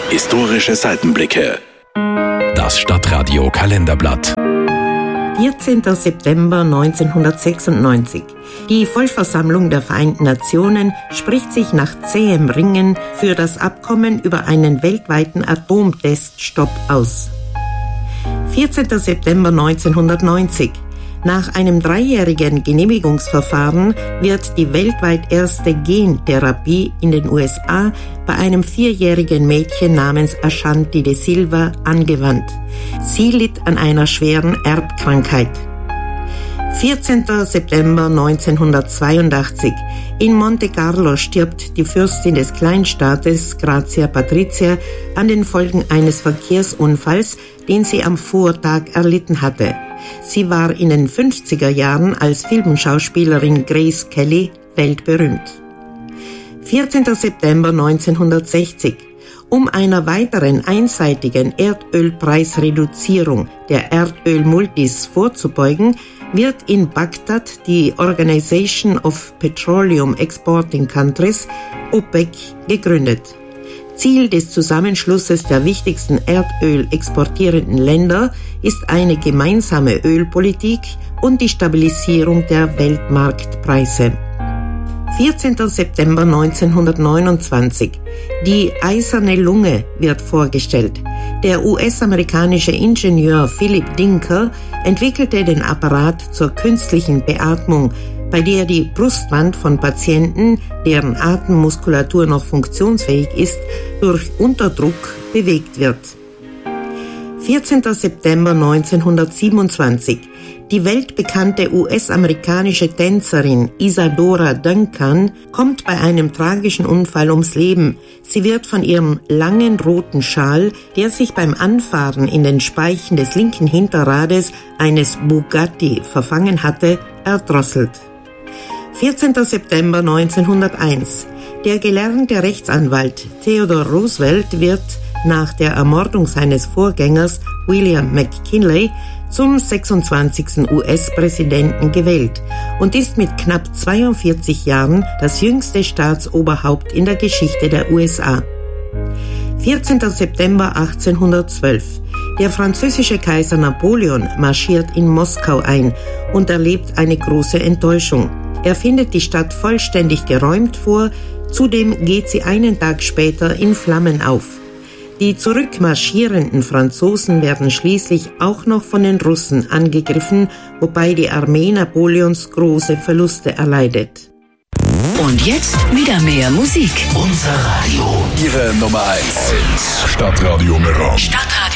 Historische Seitenblicke. Das Stadtradio Kalenderblatt. 14. September 1996. Die Vollversammlung der Vereinten Nationen spricht sich nach zähem Ringen für das Abkommen über einen weltweiten Atomteststopp aus. 14. September 1990. Nach einem 3-jährigen Genehmigungsverfahren wird die weltweit erste Gentherapie in den USA bei einem 4-jährigen Mädchen namens Ashanti de Silva angewandt. Sie litt an einer schweren Erbkrankheit. 14. September 1982. In Monte Carlo stirbt die Fürstin des Kleinstaates Grazia Patrizia an den Folgen eines Verkehrsunfalls, den sie am Vortag erlitten hatte. Sie war in den 50er Jahren als Filmschauspielerin Grace Kelly weltberühmt. 14. September 1960. Um einer weiteren einseitigen Erdölpreisreduzierung der Erdölmultis vorzubeugen, wird in Bagdad die Organization of Petroleum Exporting Countries, OPEC, gegründet. Ziel des Zusammenschlusses der wichtigsten Erdöl exportierenden Länder ist eine gemeinsame Ölpolitik und die Stabilisierung der Weltmarktpreise. 14. September 1929. Die eiserne Lunge wird vorgestellt. Der US-amerikanische Ingenieur Philip Dinker entwickelte den Apparat zur künstlichen Beatmung, bei der die Brustwand von Patienten, deren Atemmuskulatur noch funktionsfähig ist, durch Unterdruck bewegt wird. 14. September 1927. Die weltbekannte US-amerikanische Tänzerin Isadora Duncan kommt bei einem tragischen Unfall ums Leben. Sie wird von ihrem langen roten Schal, der sich beim Anfahren in den Speichen des linken Hinterrades eines Bugatti verfangen hatte, erdrosselt. 14. September 1901. Der gelernte Rechtsanwalt Theodore Roosevelt wird nach der Ermordung seines Vorgängers William McKinley zum 26. US-Präsidenten gewählt und ist mit knapp 42 Jahren das jüngste Staatsoberhaupt in der Geschichte der USA. 14. September 1812. Der französische Kaiser Napoleon marschiert in Moskau ein und erlebt eine große Enttäuschung. Er findet die Stadt vollständig geräumt vor, zudem geht sie einen Tag später in Flammen auf. Die zurückmarschierenden Franzosen werden schließlich auch noch von den Russen angegriffen, wobei die Armee Napoleons große Verluste erleidet. Und jetzt wieder mehr Musik. Unser Radio. Ihre Nummer 1. Stadtradio Meran. Stadtradio